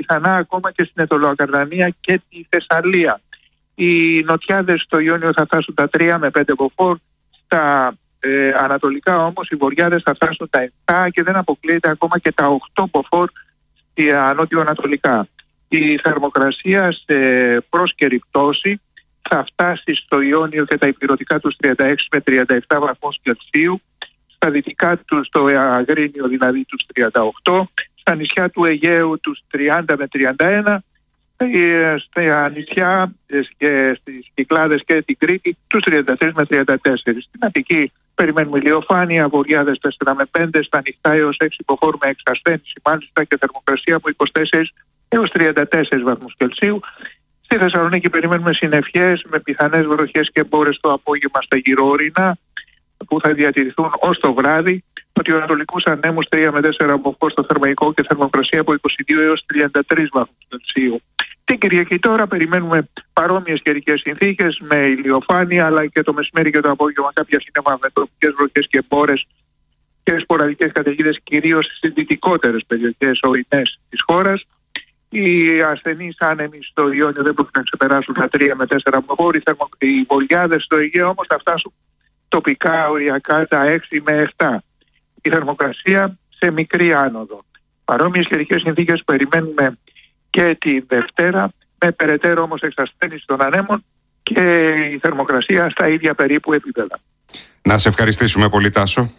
πιθανά ακόμα και στην Αιτωλοακαρδανία και τη Θεσσαλία. Οι νοτιάδες στο Ιόνιο θα φτάσουν τα 3 με 5 μποφόρ. Στα ανατολικά όμως οι βορειάδες θα φτάσουν τα 7 και δεν αποκλείεται ακόμα και τα 8 μποφόρ στα νότιο-ανατολικά. Η θερμοκρασία σε πρόσκαιρη πτώση θα φτάσει στο Ιόνιο και τα ηπειρωτικά τους 36 με 37 βαθμούς Κελσίου, στα δυτικά του στο Αγρίνιο δηλαδή τους 38, στα νησιά του Αιγαίου τους 30 με 31, στα νησιά και στις Κυκλάδες και την Κρήτη τους 33 με 34. Στην Αττική περιμένουμε ηλιοφάνεια, βορειάδες 4 με 5, στα νυχτά έως 6 μποφόρ με εξασθένηση μάλιστα και θερμοκρασία από 24 έως 34 βαθμούς Κελσίου. Στη Θεσσαλονίκη περιμένουμε συννεφιές με πιθανές βροχές και μπόρες το απόγευμα στα γυροόρινα που θα διατηρηθούν ως το βράδυ. Νοτιοανατολικούς ανέμους 3 με 4 μποφόρ στο Θερμαϊκό και θερμοκρασία από 22 έως 33 βαθμούς Κελσίου. Την Κυριακή τώρα περιμένουμε παρόμοιες καιρικές συνθήκες με ηλιοφάνεια, αλλά και το μεσημέρι και το απόγευμα κάποια σύννεφα με τοπικές βροχές και μπόρες και σποραδικές καταιγίδες, κυρίως στις δυτικότερες περιοχές ορεινές της χώρας. Οι ασθενείς άνεμοι στο Ιόνιο δεν πρόκειται να ξεπεράσουν τα 3 με 4 μποφόρ. Οι βορειάδες στο Αιγαίο όμως θα φτάσουν τοπικά οριακά τα 6 με 7. Η θερμοκρασία σε μικρή άνοδο. Παρόμοιες καιρικές συνθήκες περιμένουμε και τη Δευτέρα, με περαιτέρω όμως εξασθένηση των ανέμων και η θερμοκρασία στα ίδια περίπου επίπεδα. Να σε ευχαριστήσουμε πολύ, Τάσο.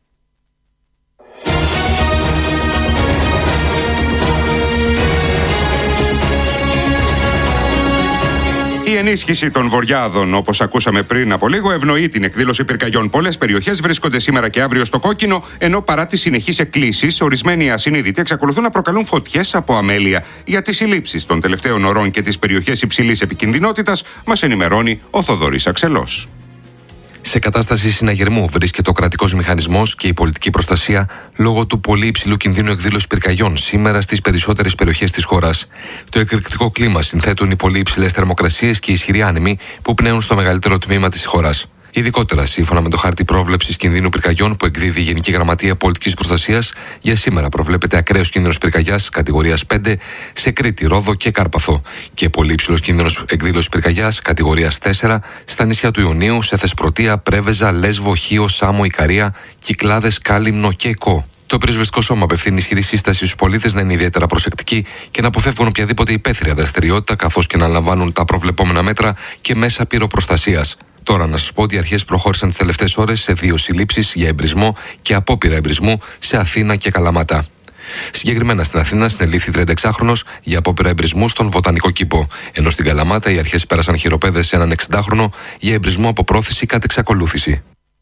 Η ενίσχυση των βορειάδων, όπως ακούσαμε πριν από λίγο, ευνοεί την εκδήλωση πυρκαγιών. Πολλές περιοχές βρίσκονται σήμερα και αύριο στο κόκκινο, ενώ παρά τις συνεχείς εκκλήσεις, ορισμένοι ασυνείδητοι εξακολουθούν να προκαλούν φωτιές από αμέλεια. Για τις συλλήψεις των τελευταίων ωρών και τις περιοχές υψηλής επικινδυνότητας, μας ενημερώνει ο Θοδωρής Αξελός. Σε κατάσταση συναγερμού βρίσκεται ο κρατικός μηχανισμός και η πολιτική προστασία λόγω του πολύ υψηλού κινδύνου εκδήλωσης πυρκαγιών σήμερα στις περισσότερες περιοχές της χώρας. Το εκρηκτικό κλίμα συνθέτουν οι πολύ υψηλές θερμοκρασίες και οι ισχυροί άνεμοι που πνέουν στο μεγαλύτερο τμήμα της χώρας. Ειδικότερα, σύμφωνα με το χάρτη πρόβλεψης κινδύνου πυρκαγιών που εκδίδει η Γενική Γραμματεία Πολιτικής Προστασίας, για σήμερα προβλέπεται ακραίος κίνδυνος πυρκαγιάς κατηγορίας 5 σε Κρήτη, Ρόδο και Κάρπαθο και πολύ υψηλός κίνδυνος εκδήλωσης πυρκαγιάς κατηγορίας 4 στα νησιά του Ιωνίου, σε Θεσπρωτεία, Πρέβεζα, Λέσβο, Χίο, Σάμο, Ικαρία, Κυκλάδες, Κάλυμνο και Κο. Το πυροσβεστικό σώμα απευθύνει ισχυρή σύσταση στους πολίτες να είναι ιδιαίτερα προσεκτικοί και να αποφεύγουν οποιαδήποτε υπαίθρια δραστηριότητα, καθώς και να λαμβάνουν τα προβλεπόμενα μέτρα και μέσα πυροπροστασίας. Τώρα να σας πω ότι οι αρχές προχώρησαν τις τελευταίες ώρες σε 2 συλλήψεις για εμπρισμό και απόπειρα εμπρισμού σε Αθήνα και Καλαμάτα. Συγκεκριμένα στην Αθήνα συνελήφθη 36χρονος για απόπειρα εμπρισμού στον Βοτανικό Κήπο, ενώ στην Καλαμάτα οι αρχές πέρασαν χειροπέδες σε έναν 60χρονο για εμπρισμό από πρόθεση κατ' εξακολούθηση.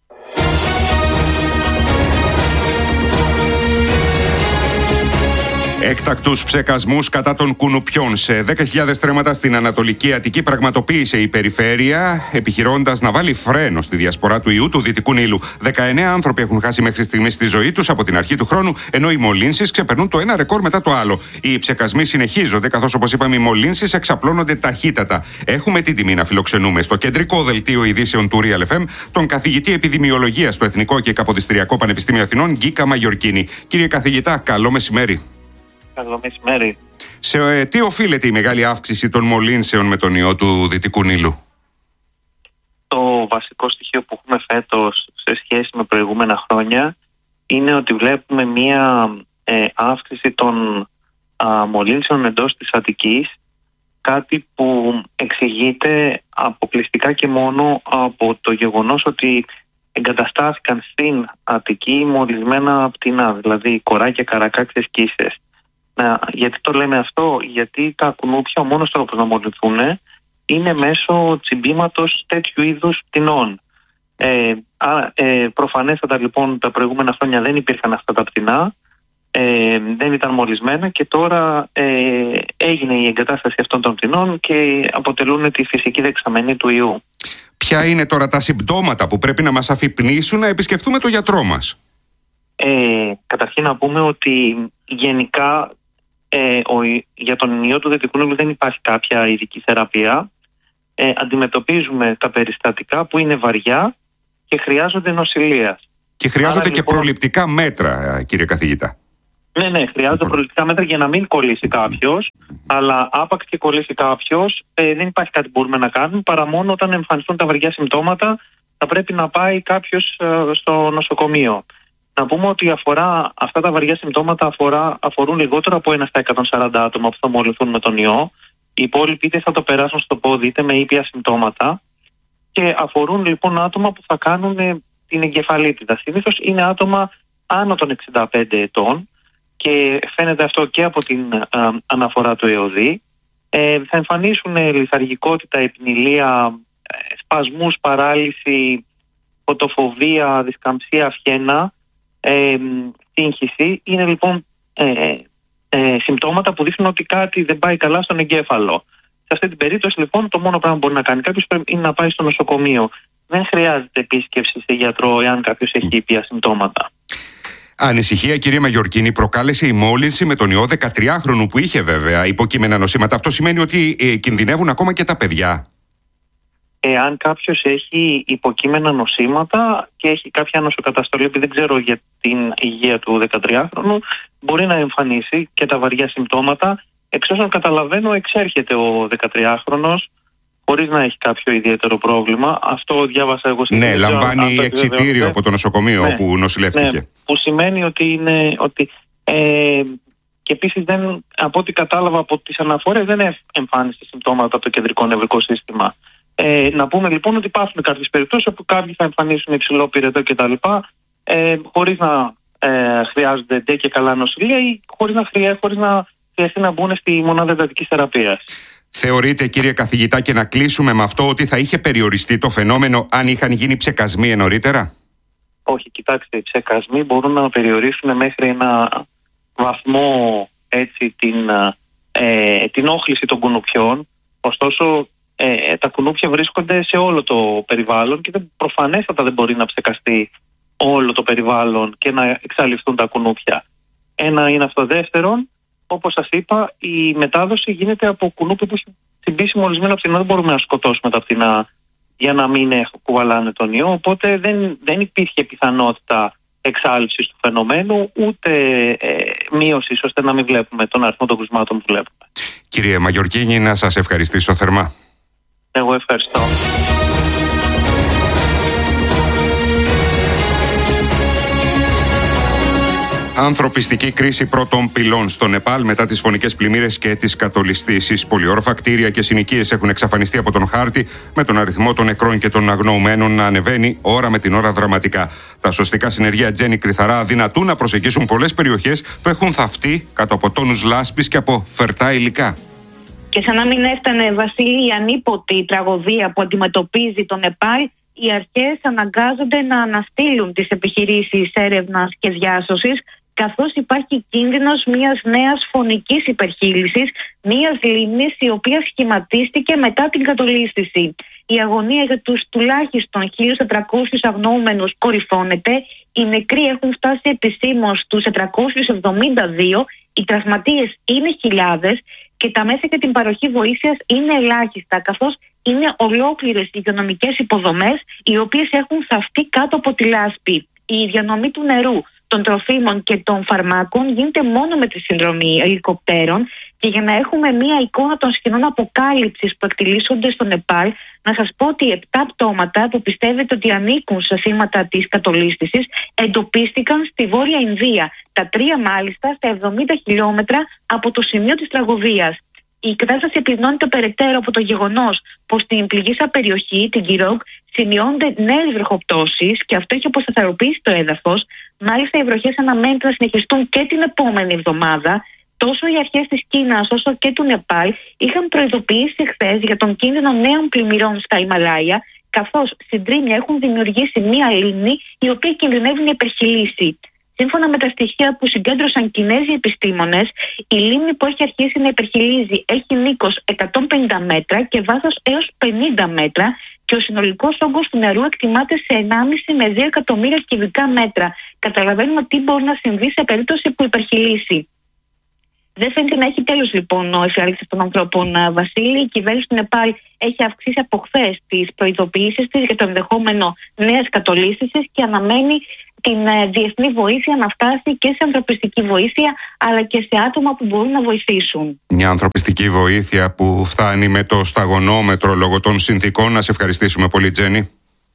Έκτακτους ψεκασμούς κατά των κουνουπιών σε 10.000 στρέμματα στην Ανατολική Αττική πραγματοποίησε η περιφέρεια, επιχειρώντας να βάλει φρένο στη διασπορά του ιού του Δυτικού Νείλου. 19 άνθρωποι έχουν χάσει μέχρι στιγμής τη ζωή τους από την αρχή του χρόνου, ενώ οι μολύνσεις ξεπερνούν το ένα ρεκόρ μετά το άλλο. Οι ψεκασμοί συνεχίζονται, καθώς όπως είπαμε, οι μολύνσεις εξαπλώνονται ταχύτατα. Έχουμε την τιμή να φιλοξενούμε στο κεντρικό δελτίο ειδήσεων του Real FM τον καθηγητή επιδημιολογίας στο Εθνικό και Καποδιστριακό Πανεπιστήμιο Αθηνών, Γκίκα Μαγιορκίνη. Κύριε καθηγητά, καλό μεσημέρι. Καλό μεσημέρι. Σε τι οφείλεται η μεγάλη αύξηση των μολύνσεων με τον ιό του Δυτικού Νείλου? Το βασικό στοιχείο που έχουμε φέτος σε σχέση με προηγούμενα χρόνια είναι ότι βλέπουμε μία αύξηση των μολύνσεων εντός της Αττικής, κάτι που εξηγείται αποκλειστικά και μόνο από το γεγονός ότι εγκαταστάθηκαν στην Αττική μολυσμένα πτηνά, δηλαδή κοράκια, καρακάξες, κίσες. Γιατί το λέμε αυτό? Γιατί τα κουνούπια ο μόνος τρόπος να μολυνθούν είναι μέσω τσιμπήματος τέτοιου είδους πτηνών. Προφανέστατα λοιπόν τα προηγούμενα χρόνια δεν υπήρχαν αυτά τα πτηνά, δεν ήταν μολυσμένα και τώρα έγινε η εγκατάσταση αυτών των πτηνών και αποτελούν τη φυσική δεξαμενή του ιού. Ποια είναι τώρα τα συμπτώματα που πρέπει να μας αφυπνίσουν να επισκεφτούμε το γιατρό μας? Καταρχήν να πούμε ότι γενικά για τον ιό του Δυτικού Νείλου δεν υπάρχει κάποια ειδική θεραπεία. Αντιμετωπίζουμε τα περιστατικά που είναι βαριά και χρειάζονται νοσηλείας. Και χρειάζονται και προληπτικά μέτρα, κύριε καθηγητά. Ναι, χρειάζονται προληπτικά μέτρα για να μην κολλήσει κάποιος. Αλλά άπαξ και κολλήσει κάποιος, δεν υπάρχει κάτι που μπορούμε να κάνουμε παρά μόνο όταν εμφανιστούν τα βαριά συμπτώματα, θα πρέπει να πάει κάποιος στο νοσοκομείο. Να πούμε ότι αυτά τα βαριά συμπτώματα αφορούν λιγότερο από 1 στα 140 άτομα που θα μολυνθούν με τον ιό. Οι υπόλοιποι είτε θα το περάσουν στο πόδι είτε με ήπια συμπτώματα. Και αφορούν λοιπόν άτομα που θα κάνουν την εγκεφαλίτιδα. Συνήθως είναι άτομα άνω των 65 ετών και φαίνεται αυτό και από την αναφορά του ΕΟΔΗ. Θα εμφανίσουν λιθαργικότητα, επινηλία, σπασμούς, παράλυση, φωτοφοβία, δισκαμψία, αυχένα, σύγχυση. Είναι λοιπόν συμπτώματα που δείχνουν ότι κάτι δεν πάει καλά στον εγκέφαλο. Σε αυτή την περίπτωση λοιπόν το μόνο πράγμα που μπορεί να κάνει κάποιος είναι να πάει στο νοσοκομείο. Δεν χρειάζεται επίσκεψη σε γιατρό εάν κάποιος έχει ήπια συμπτώματα. Ανησυχία, κυρία Μαγιορκίνη, προκάλεσε η μόλυνση με τον ιό 13χρονου που είχε βέβαια υποκείμενα νοσήματα. Αυτό σημαίνει ότι κινδυνεύουν ακόμα και τα παιδιά. Εάν κάποιος έχει υποκείμενα νοσήματα και έχει κάποια νοσοκαταστολή, επειδή δεν ξέρω για την υγεία του 13χρονου, μπορεί να εμφανίσει και τα βαριά συμπτώματα. Εξ όσων καταλαβαίνω, εξέρχεται ο 13χρονος χωρίς να έχει κάποιο ιδιαίτερο πρόβλημα. Αυτό διάβασα εγώ στην Ναι, λαμβάνει εξιτήριο από το νοσοκομείο όπου νοσηλεύτηκε. Ναι, που σημαίνει ότι και επίσης από ό,τι κατάλαβα από τις αναφορές δεν εμφάνισε συμπτώματα από το κεντρικό νευρικό σύστημα. Να πούμε λοιπόν ότι υπάρχουν κάποιες περιπτώσεις όπου κάποιοι θα εμφανίσουν υψηλό πυρετό κτλ. Χωρίς να χρειάζονται ντε και καλά νοσηλεία ή χωρίς να χρειαστεί να μπουν στη μονάδα εντατικής θεραπείας. Θεωρείτε, κύριε καθηγητά, και να κλείσουμε με αυτό, ότι θα είχε περιοριστεί το φαινόμενο αν είχαν γίνει ψεκασμοί νωρίτερα? Όχι, κοιτάξτε, οι ψεκασμοί μπορούν να περιορίσουν μέχρι ένα βαθμό την όχληση των κουνουπιών. Ωστόσο, τα κουνούπια βρίσκονται σε όλο το περιβάλλον και προφανέστατα δεν μπορεί να ψεκαστεί όλο το περιβάλλον και να εξαλειφθούν τα κουνούπια. Ένα είναι αυτό. Δεύτερον, όπως σας είπα, η μετάδοση γίνεται από κουνούπι που έχει τσιμπήσει μολυσμένο πτηνό. Δεν μπορούμε να σκοτώσουμε τα πτηνά για να μην κουβαλάνε τον ιό. Οπότε δεν υπήρχε πιθανότητα εξάλειψης του φαινομένου, ούτε μείωσης, ώστε να μην βλέπουμε τον αριθμό των κρουσμάτων που βλέπουμε. Κύριε Μαγιορκίνη, να σας ευχαριστήσω θερμά. Εγώ ευχαριστώ. Ανθρωπιστική κρίση πρώτων πυλών στο Νεπάλ μετά τις φωνικές πλημμύρες και τις κατολιστήσεις. Πολυόροφα κτίρια και συνοικίες έχουν εξαφανιστεί από τον χάρτη, με τον αριθμό των νεκρών και των αγνοωμένων να ανεβαίνει ώρα με την ώρα δραματικά. Τα σωστικά συνεργεία Τζένι Κρυθαρά αδυνατούν να προσεγγίσουν πολλές περιοχές που έχουν θαυτεί κάτω από τόνους λάσπης και από φερτά υλικά. Και σαν να μην έφτανε, Βασίλη, η ανίποτη τραγωδία που αντιμετωπίζει το Νεπάλ, οι αρχές αναγκάζονται να αναστείλουν τις επιχειρήσεις έρευνας και διάσωσης, καθώς υπάρχει κίνδυνος μιας νέας φωνικής υπερχείλησης, μιας λίμνης η οποία σχηματίστηκε μετά την κατολίσθηση. Η αγωνία για τους τουλάχιστον 1.400 αγνοούμενους κορυφώνεται, οι νεκροί έχουν φτάσει επισήμως στους 472, οι τραυματίες είναι χιλιάδες και τα μέσα για την παροχή βοήθειας είναι ελάχιστα, καθώς είναι ολόκληρες οι υγειονομικές υποδομές οι οποίες έχουν θαυτεί κάτω από τη λάσπη. Η διανομή του νερού, των τροφίμων και των φαρμάκων γίνεται μόνο με τη συνδρομή ελικοπτέρων, και για να έχουμε μία εικόνα των σχεδόν αποκάλυψης που εκτιλήσονται στο Νεπάλ, να σας πω ότι 7 πτώματα που πιστεύετε ότι ανήκουν σε θύματα της κατολίσθησης εντοπίστηκαν στη Βόρεια Ινδία, τα 3 μάλιστα στα 70 χιλιόμετρα από το σημείο της τραγωδίας. Η κατάσταση επιδεινώνεται περαιτέρω από το γεγονός πως στην πληγήσα περιοχή, την Κιρόγκ, σημειώνονται νέες βροχοπτώσεις και αυτό έχει αποσταθεροποιήσει το έδαφος. Μάλιστα, οι βροχές αναμένεται να συνεχιστούν και την επόμενη εβδομάδα. Τόσο οι αρχές της Κίνας όσο και του Νεπάλ είχαν προειδοποιήσει χθες για τον κίνδυνο νέων πλημμυρών στα Ιμαλάια, καθώς συντρίμμια έχουν δημιουργήσει μία λίμνη η οποία κινδυνεύει να υπερχειλήσει. Σύμφωνα με τα στοιχεία που συγκέντρωσαν Κινέζοι επιστήμονες, η λίμνη που έχει αρχίσει να υπερχειλίζει έχει μήκος 150 μέτρα και βάθος έως 50 μέτρα και ο συνολικός όγκος του νερού εκτιμάται σε 1,5 με 2 εκατομμύρια κυβικά μέτρα. Καταλαβαίνουμε τι μπορεί να συμβεί σε περίπτωση που υπερχειλήσει. Δεν φαίνεται να έχει τέλος λοιπόν ο εφιάλτης των ανθρώπων, Βασίλη. Η κυβέρνηση του Νεπάλ έχει αυξήσει από χθες τις προειδοποιήσεις της για το ενδεχόμενο νέας κατολίσθησης και αναμένει την διεθνή βοήθεια να φτάσει και σε ανθρωπιστική βοήθεια, αλλά και σε άτομα που μπορούν να βοηθήσουν. Μια ανθρωπιστική βοήθεια που φτάνει με το σταγονόμετρο λόγω των συνθήκων. Να σε ευχαριστήσουμε πολύ, Τζέννη.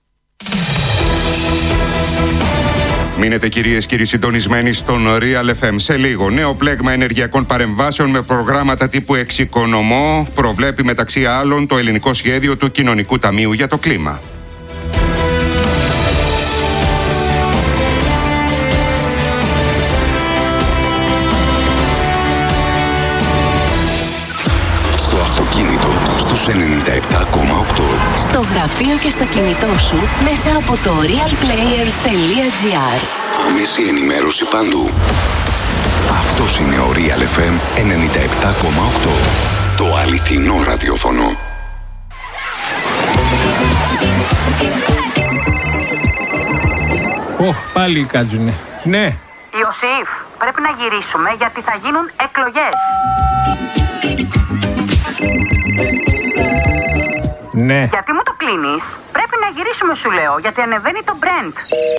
Μείνετε, κυρίες και κύριοι, συντονισμένοι στον Real FM. Σε λίγο, νέο πλέγμα ενεργειακών παρεμβάσεων με προγράμματα τύπου Εξοικονομώ προβλέπει μεταξύ άλλων το ελληνικό σχέδιο του Κοινωνικού Ταμείου για το κλίμα. Στο αυτοκίνητο, στους 97,8. Στο γραφείο και στο κινητό σου μέσα από το realplayer.gr. Άμεση ενημέρωση παντού. Αυτός είναι ο Real FM 97,8. Το αληθινό ραδιόφωνο. Πάλι κάτζουνε. Ναι. Ιωσήφ, πρέπει να γυρίσουμε γιατί θα γίνουν εκλογές. Ναι. Γιατί μου το κλείνεις? Πρέπει να γυρίσουμε, σου λέω, γιατί ανεβαίνει το Brent.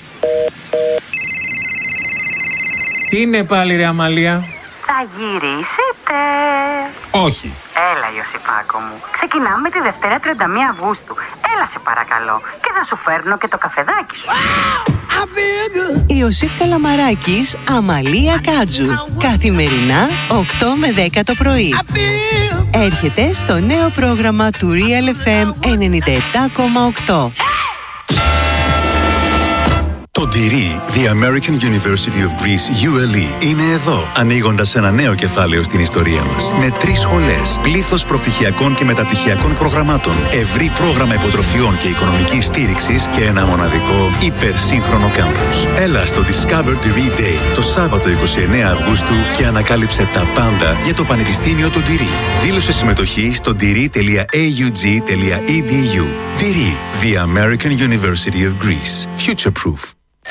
Τι είναι πάλι, ρε Αμαλία? Θα γυρίσετε. Όχι. Έλα, Ιωσήφάκο μου. Ξεκινάμε τη Δευτέρα 31 Αυγούστου. Έλα, σε παρακαλώ. Και θα σου φέρνω και το καφεδάκι σου. Ιωσήφ Καλαμαράκης, Αμαλία Κάτζου. Καθημερινά 8 με 10 το πρωί. Έρχεται στο νέο πρόγραμμα του Real FM 97,8. Το Ντυρί, The American University of Greece, ULE, είναι εδώ, ανοίγοντας ένα νέο κεφάλαιο στην ιστορία μας. Με 3 σχολές, πλήθος προπτυχιακών και μεταπτυχιακών προγραμμάτων, ευρύ πρόγραμμα υποτροφιών και οικονομικής στήριξης και ένα μοναδικό υπερσύγχρονο κάμπους. Έλα στο Discover Diri Day το Σάββατο 29 Αυγούστου και ανακάλυψε τα πάντα για το Πανεπιστήμιο του Ντυρί. Δήλωσε συμμετοχή στο diri.aug.edu. Diri, The American University of Greece. Future Proof.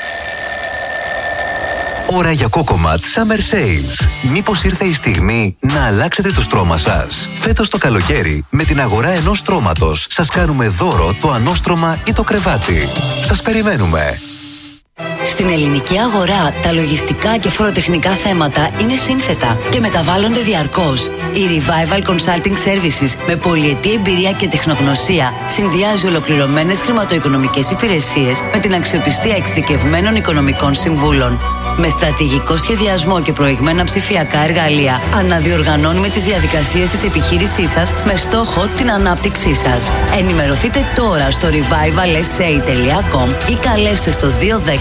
Ώρα για Cocomat Summer Sales. Μήπως ήρθε η στιγμή να αλλάξετε το στρώμα σας? Φέτος το καλοκαίρι, με την αγορά ενός στρώματος, σας κάνουμε δώρο το ανώστρωμα ή το κρεβάτι. Σας περιμένουμε. Στην ελληνική αγορά, τα λογιστικά και φοροτεχνικά θέματα είναι σύνθετα και μεταβάλλονται διαρκώς. Η Revival Consulting Services, με πολυετή εμπειρία και τεχνογνωσία, συνδυάζει ολοκληρωμένες χρηματοοικονομικές υπηρεσίες με την αξιοπιστία εξειδικευμένων οικονομικών συμβούλων. Με στρατηγικό σχεδιασμό και προηγμένα ψηφιακά εργαλεία, αναδιοργανώνουμε τις διαδικασίες της επιχείρησής σας με στόχο την ανάπτυξή σας. Ενημερωθείτε τώρα στο revivalsa.com ή καλέστε στο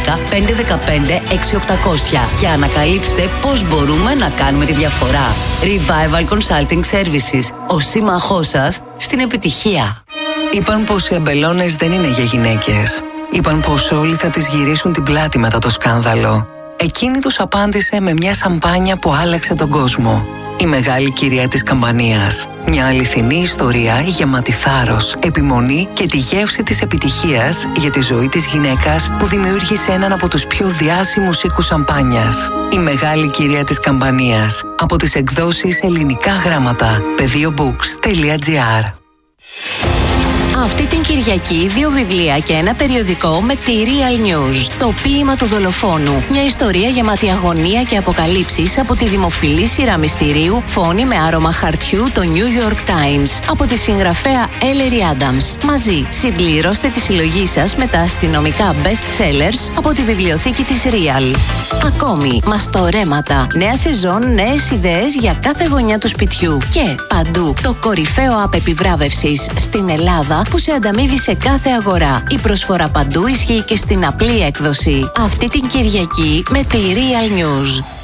210-515-6800 και ανακαλύψτε πώς μπορούμε να κάνουμε τη διαφορά. Revival Consulting Services, ο σύμμαχός σας στην επιτυχία. Είπαν πως οι αμπελώνες δεν είναι για γυναίκες. Είπαν πως όλοι θα τις γυρίσουν την πλάτη μετά το σκάνδαλο. Εκείνη τους απάντησε με μια σαμπάνια που άλλαξε τον κόσμο. Η μεγάλη κυρία της Καμπανίας. Μια αληθινή ιστορία γεμάτη θάρρος, επιμονή και τη γεύση της επιτυχίας για τη ζωή της γυναίκας που δημιούργησε έναν από τους πιο διάσημους οίκους σαμπάνιας. Η μεγάλη κυρία της Καμπανίας. Από τις εκδόσεις Ελληνικά Γράμματα. Pediobooks.gr. Αυτή την Κυριακή 2 βιβλία και ένα περιοδικό με τη Real News. Το ποίημα του δολοφόνου. Μια ιστορία γεμάτη αγωνία και αποκαλύψεις από τη δημοφιλή σειρά μυστηρίου Φόνη με άρωμα χαρτιού, το New York Times. Από τη συγγραφέα Ellery Adams. Μαζί συμπληρώστε τη συλλογή σας με τα αστυνομικά best sellers από τη βιβλιοθήκη της Real. Ακόμη, μαστορέματα. Νέα σεζόν, νέες ιδέες για κάθε γωνιά του σπιτιού. Και παντού το κορυφαίο app επιβράβευσης στην Ελλάδα που σε ανταμείβει σε κάθε αγορά. Η προσφορά παντού ισχύει και στην απλή έκδοση. Αυτή την Κυριακή με τη Real News.